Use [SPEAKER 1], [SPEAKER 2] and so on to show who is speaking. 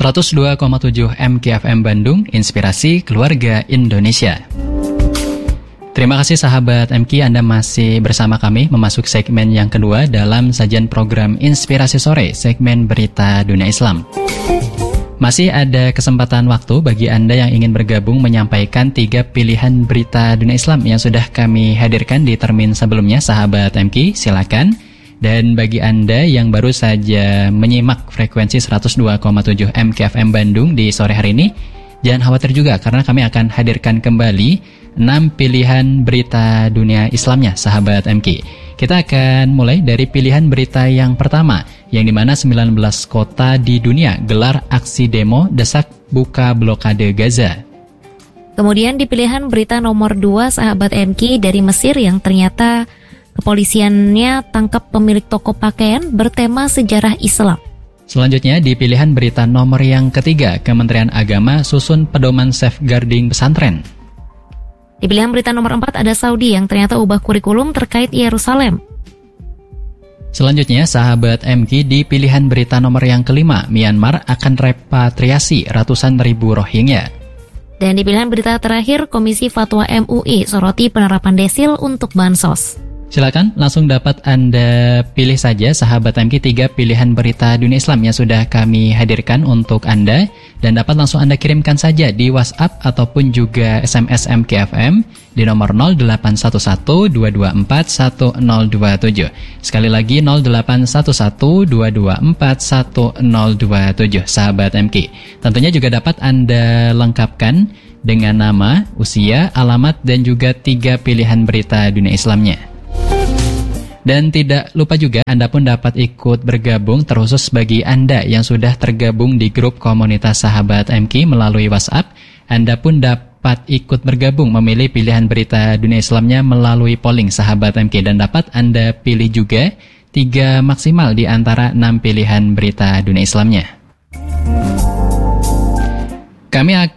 [SPEAKER 1] 102,7 MKFM Bandung, Inspirasi Keluarga Indonesia. Terima kasih sahabat MK, Anda masih bersama kami memasuki segmen yang kedua dalam sajian program Inspirasi Sore, segmen Berita Dunia Islam. Masih ada kesempatan waktu bagi Anda yang ingin bergabung menyampaikan 3 pilihan berita dunia Islam yang sudah kami hadirkan di termin sebelumnya, sahabat MK, silakan. Dan bagi Anda yang baru saja menyimak frekuensi 102,7 MKFM Bandung di sore hari ini, jangan khawatir juga karena kami akan hadirkan kembali 6 pilihan berita dunia Islamnya, sahabat MK. Kita akan mulai dari pilihan berita yang pertama, yang dimana 19 kota di dunia gelar aksi demo desak buka blokade Gaza.
[SPEAKER 2] Kemudian di pilihan berita nomor 2, sahabat MK, dari Mesir yang ternyata kepolisiannya tangkap pemilik toko pakaian bertema sejarah Islam.
[SPEAKER 1] Selanjutnya di pilihan berita nomor yang ketiga, Kementerian Agama susun pedoman safeguarding pesantren.
[SPEAKER 2] Di pilihan berita nomor 4 ada Saudi yang ternyata ubah kurikulum terkait Yerusalem.
[SPEAKER 1] Selanjutnya sahabat MK, di pilihan berita nomor yang kelima, Myanmar akan repatriasi ratusan ribu Rohingya.
[SPEAKER 2] Dan di pilihan berita terakhir, Komisi Fatwa MUI soroti penerapan desil untuk bansos.
[SPEAKER 1] Silakan langsung dapat Anda pilih saja sahabat MK 3 pilihan berita dunia Islam yang sudah kami hadirkan untuk Anda, dan dapat langsung Anda kirimkan saja di WhatsApp ataupun juga SMS MKFM di nomor 0811-224-1027. Sekali lagi 0811-224-1027 sahabat MK. Tentunya juga dapat Anda lengkapkan dengan nama, usia, alamat, dan juga 3 pilihan berita dunia Islamnya. Dan tidak lupa juga Anda pun dapat ikut bergabung, terkhusus bagi Anda yang sudah tergabung di grup komunitas sahabat MK melalui WhatsApp. Anda pun dapat ikut bergabung memilih pilihan berita dunia Islamnya melalui polling sahabat MK, dan dapat Anda pilih juga 3 maksimal di antara 6 pilihan berita dunia Islamnya. Kami